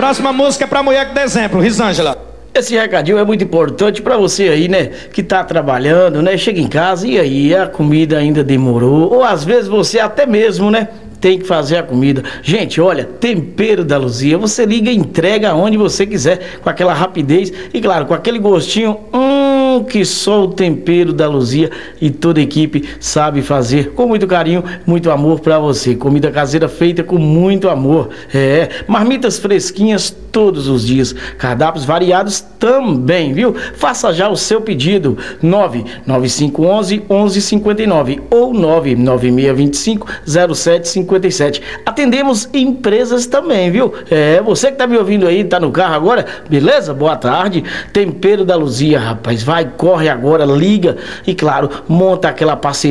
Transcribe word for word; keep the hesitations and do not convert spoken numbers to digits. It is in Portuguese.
Próxima música é pra mulher que dá exemplo, Risângela. Esse recadinho é muito importante pra você aí, né, que tá trabalhando, né, chega em casa e aí a comida ainda demorou, ou às vezes você até mesmo, né, tem que fazer a comida. Gente, olha, Tempero da Luzia, você liga e entrega onde você quiser, com aquela rapidez e claro, com aquele gostinho, hum, que só o Tempero da Luzia e toda a equipe sabe fazer, com muito carinho, muito amor pra você. Comida caseira feita com muito amor, é, marmitas fresquinhas todos os dias, cardápios variados também, viu? Faça já o seu pedido, nove nove cinco um um, um um cinco nove ou nove nove seis dois cinco, zero sete cinco sete. Atendemos empresas também, viu? É, você que tá me ouvindo aí, tá no carro agora, beleza? Boa tarde. Tempero da Luzia, rapaz, vai, corre agora, liga e claro, monta aquela parceria